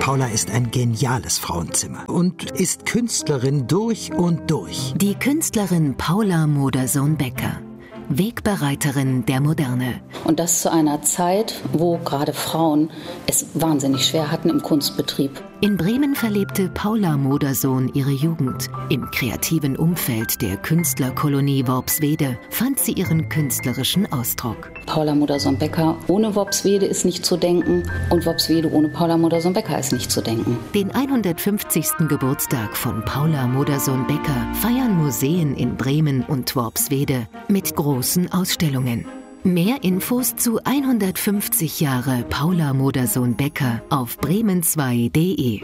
Paula ist ein geniales Frauenzimmer und ist Künstlerin durch und durch. Die Künstlerin Paula Modersohn-Becker, Wegbereiterin der Moderne. Und das zu einer Zeit, wo gerade Frauen es wahnsinnig schwer hatten im Kunstbetrieb. In Bremen verlebte Paula Modersohn ihre Jugend. Im kreativen Umfeld der Künstlerkolonie Worpswede fand sie ihren künstlerischen Ausdruck. Paula Modersohn-Becker ohne Worpswede ist nicht zu denken und Worpswede ohne Paula Modersohn-Becker ist nicht zu denken. Den 150. Geburtstag von Paula Modersohn-Becker feiern Museen in Bremen und Worpswede mit großen Ausstellungen. Mehr Infos zu 150 Jahre Paula Modersohn-Becker auf bremen2.de.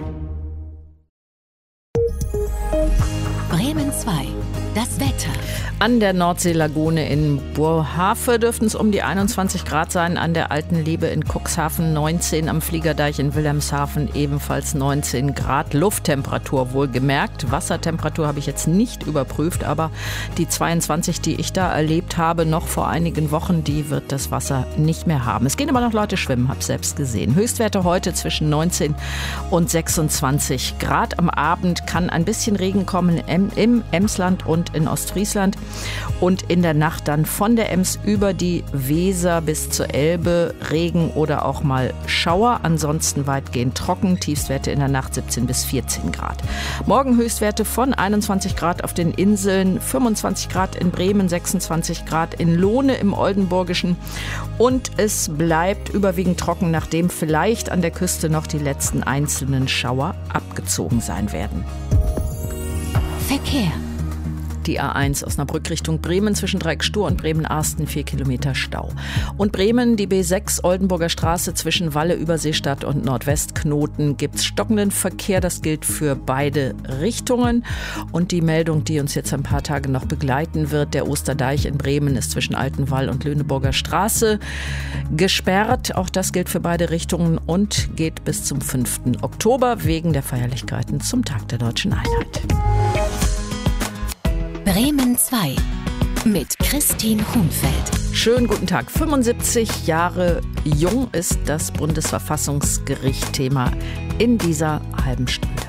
Bremen 2. Das Wetter. An der Nordseelagune in Boerhaave dürften es um die 21 Grad sein, an der Alten Liebe in Cuxhaven 19, am Fliegerdeich in Wilhelmshaven ebenfalls 19 Grad. Lufttemperatur wohlgemerkt. Wassertemperatur habe ich jetzt nicht überprüft, aber die 22, die ich da erlebt habe, noch vor einigen Wochen, die wird das Wasser nicht mehr haben. Es gehen aber noch Leute schwimmen, habe selbst gesehen. Höchstwerte heute zwischen 19 und 26 Grad. Am Abend kann ein bisschen Regen kommen im Emsland und in Ostfriesland und in der Nacht dann von der Ems über die Weser bis zur Elbe Regen oder auch mal Schauer, ansonsten weitgehend trocken, Tiefstwerte in der Nacht 17 bis 14 Grad. Morgen Höchstwerte von 21 Grad auf den Inseln, 25 Grad in Bremen, 26 Grad in Lohne im Oldenburgischen und es bleibt überwiegend trocken, nachdem vielleicht an der Küste noch die letzten einzelnen Schauer abgezogen sein werden. Verkehr. Die A1 Osnabrück Richtung Bremen zwischen Dreieckstur und Bremen-Arsten 4 Kilometer Stau. Und Bremen, die B6 Oldenburger Straße zwischen Walle, Überseestadt und Nordwestknoten gibt's stockenden Verkehr. Das gilt für beide Richtungen. Und die Meldung, die uns jetzt ein paar Tage noch begleiten wird, der Osterdeich in Bremen ist zwischen Altenwall und Lüneburger Straße gesperrt. Auch das gilt für beide Richtungen und geht bis zum 5. Oktober wegen der Feierlichkeiten zum Tag der Deutschen Einheit. Bremen 2 mit Christine Hunfeld. Schönen guten Tag. 75 Jahre jung ist das Bundesverfassungsgericht Thema in dieser halben Stunde.